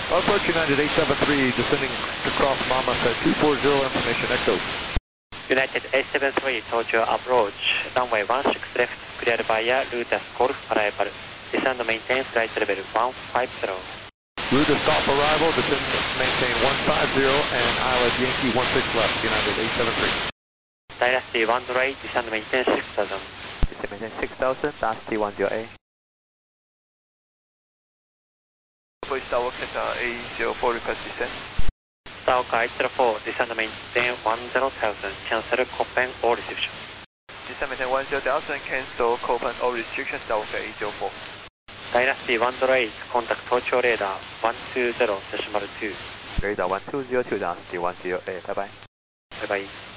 Approach United 873, descending across Monmouth at 240, information echo. United 873, Tokyo approach, runway 16 left, cleared via Lotus Golf arrival. Descend and maintain flight level 150. Lotus Golf arrival, descend maintain 150 and Island Yankee 16 left, United 873. Dynasty 108, descend and maintain 6000. Descend maintain 6000, Dynasty 10A. Tower Qatar A04, request descent. Sauka 804, descend and maintain 10,000, cancel Copen all restriction. Descend maintain 10,000, cancel Copen all restrictions, Tower A04. Dynasty 108, contact Tokyo radar 120.2. Radar 1202, Dynasty 10A, bye bye. Bye bye.